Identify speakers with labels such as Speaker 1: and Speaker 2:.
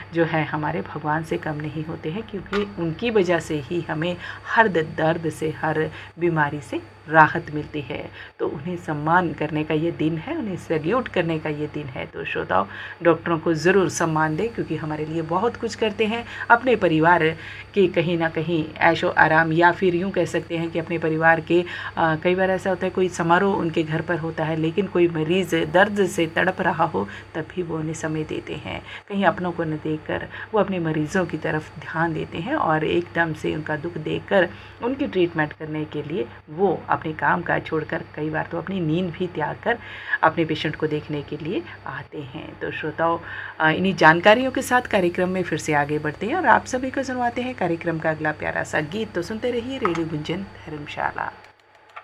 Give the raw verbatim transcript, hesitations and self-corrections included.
Speaker 1: जो है हमारे भगवान से कम नहीं होते हैं, क्योंकि उनकी वजह से ही हमें हर दर्द से, हर बीमारी से राहत मिलती है। तो उन्हें सम्मान करने का ये दिन है, उन्हें सैल्यूट करने का ये दिन है। तो श्रोताओं, डॉक्टरों को ज़रूर सम्मान दें, क्योंकि हमारे लिए बहुत कुछ करते हैं। अपने परिवार के कहीं ना कहीं ऐशो आराम, या फिर यूँ कह सकते हैं कि अपने परिवार के आ, कई बार ऐसा होता है कोई समारोह उनके घर पर होता है, लेकिन कोई मरीज़ दर्द से तड़प रहा हो, तब भी वो उन्हें समय देते हैं। कहीं अपनों को न देखकर वो अपने मरीज़ों की तरफ ध्यान देते हैं, और एकदम से उनका दुख देखकर उनकी ट्रीटमेंट करने के लिए वो अपने काम काज छोड़कर, कई बार तो अपनी नींद भी त्याग कर अपने पेशेंट को देखने के लिए आते हैं। तो श्रोताओं, इन्हीं जानकारियों के साथ कार्यक्रम में फिर से आगे बढ़ते हैं और आप सभी को सुनवाते हैं कार्यक्रम का अगला प्यारा सा गीत। तो सुनते रहिए रेडियो गुंजन धर्मशाला।